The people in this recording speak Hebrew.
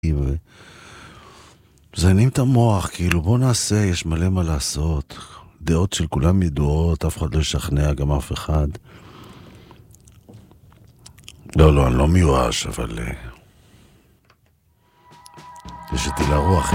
מזיינים את המוח, כאילו בוא נעשה, יש מלא מה לעשות. דעות של כולם ידועות, אף אחד לא ישכנע, גם אף אחד. לא, אני לא מיואש, אבל יש איתי לרוח.